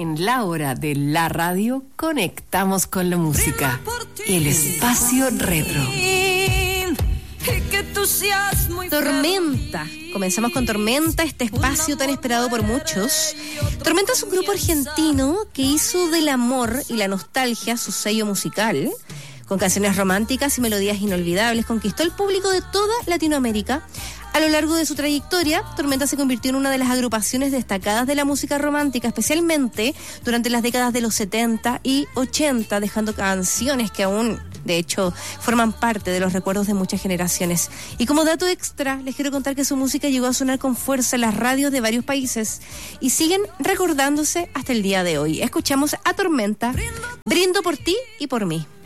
En la hora de la radio conectamos con la música. El espacio retro. Tormenta. Comenzamos con Tormenta, este espacio tan esperado por muchos. Tormenta es un grupo argentino que hizo del amor y la nostalgia su sello musical. Con canciones románticas y melodías inolvidables, conquistó el público de toda Latinoamérica. A lo largo de su trayectoria, Tormenta se convirtió en una de las agrupaciones destacadas de la música romántica, especialmente durante las décadas de los 70 y 80, dejando canciones que aún, de hecho, forman parte de los recuerdos de muchas generaciones. Y como dato extra, les quiero contar que su música llegó a sonar con fuerza en las radios de varios países y siguen recordándose hasta el día de hoy. Escuchamos a Tormenta, Brindo por ti y por mí.